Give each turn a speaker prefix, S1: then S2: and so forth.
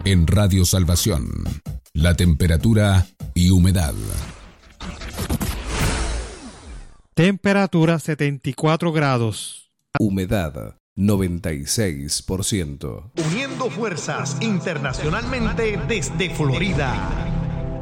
S1: En Radio Salvación, la temperatura y humedad.
S2: Temperatura 74 grados.
S3: Humedad 96%.
S4: Uniendo fuerzas internacionalmente desde Florida.